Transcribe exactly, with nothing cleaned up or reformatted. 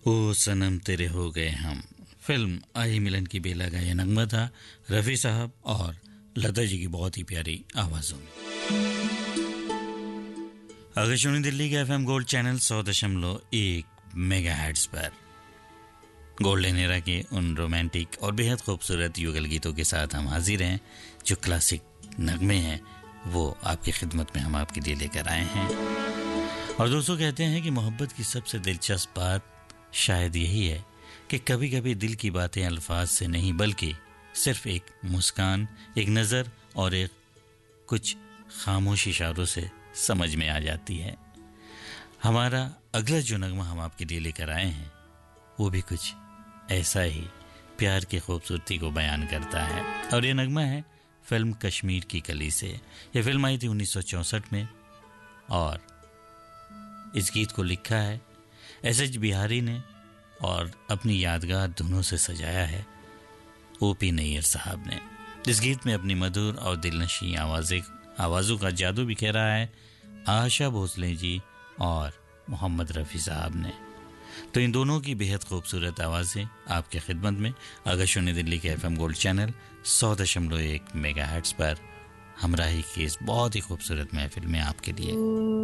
ओ सनम तेरे हो गए हम, फिल्म आई मिलन की बेला का यह नगमा था रफ़ी साहब और लता जी की बहुत ही प्यारी आवाज़ों में। आकाशवाणी दिल्ली के एफएम गोल्ड चैनल सौ दशमलव एक मेगा हर्ट्ज पर गोल्डन एरा के उन रोमांटिक और बेहद खूबसूरत युगल गीतों के साथ हम हाजिर हैं। जो क्लासिक नगमे हैं वो आपकी खिदमत में हम आपके लिए लेकर आए हैं। और दोस्तों, कहते हैं कि मोहब्बत की सबसे दिलचस्प बात शायद यही है कि कभी कभी दिल की बातें अल्फाज से नहीं बल्कि सिर्फ एक मुस्कान, एक नज़र और एक कुछ खामोश इशारों से समझ में आ जाती है। हमारा अगला जो नगमा हम आपके लिए लेकर आए हैं वो भी कुछ ऐसा ही प्यार की खूबसूरती को बयान करता है। और ये नगमा है फिल्म कश्मीर की कली से। ये फिल्म आई थी उन्नीस सौ चौंसठ में और इस गीत को लिखा है एस एच बिहारी ने और अपनी यादगार धुनों से सजाया है ओ पी नैयर साहब ने। इस गीत में अपनी मधुर और दिलनशी आवाज़ें आवाज़ों का जादू बिखेरा है आशा भोसले जी और मोहम्मद रफ़ी साहब ने। तो इन दोनों की बेहद खूबसूरत आवाज़ें आपके खिदमत में आकाशवाणी दिल्ली के एफएम गोल्ड चैनल सौ दशमलव एक मेगा हर्ट्ज पर हमराही की इस बहुत ही खूबसूरत महफिल में आपके लिए।